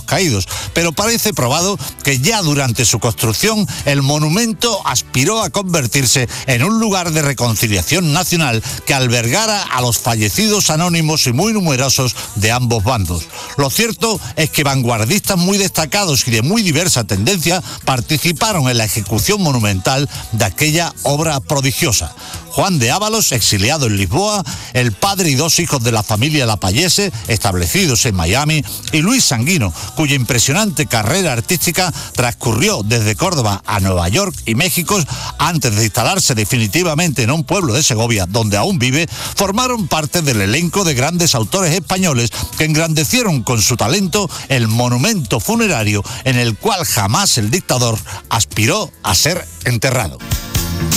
caídos, pero parece probado que ya durante su construcción el monumento aspiró a convertirse en un lugar de reconciliación nacional que albergara a los fallecidos anónimos y muy numerosos de ambos bandos. Lo cierto es que vanguardistas muy destacados y de muy diversa tendencia participaron en la ejecución monumental de aquella obra prodigiosa. Juan de Ávalos, exiliado en Lisboa, el padre y dos hijos de la familia Lapallese, establecidos en Miami, y Luis Sanguino, cuya impresionante carrera artística transcurrió desde Córdoba a Nueva York y México antes de instalarse definitivamente en un pueblo de Segovia, donde aún vive, formaron parte del elenco de grandes autores españoles que engrandecieron con su talento el monumento funerario en el cual jamás el dictador aspiró a ser enterrado.